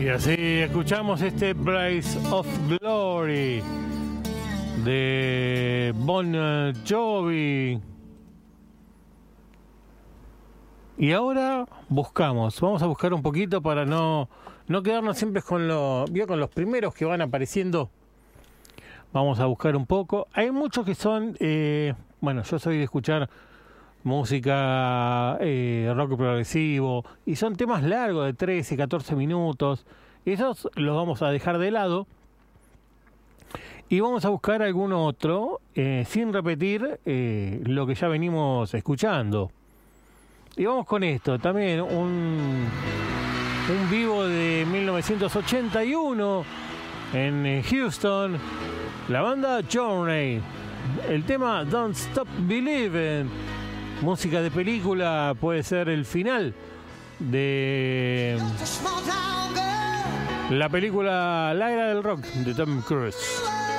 Y así escuchamos este Blaze of Glory de Bon Jovi. Y ahora vamos a buscar un poquito para no quedarnos siempre con los primeros que van apareciendo. Vamos a buscar un poco. Hay muchos que son, yo soy de escuchar música rock progresivo y son temas largos de 13, 14 minutos. Esos los vamos a dejar de lado y vamos a buscar algún otro sin repetir lo que ya venimos escuchando. Y vamos con esto, también un vivo de 1981 en Houston, la banda Journey, el tema Don't Stop Believing, música de película, puede ser el final de la película La Era del Rock de Tom Cruise.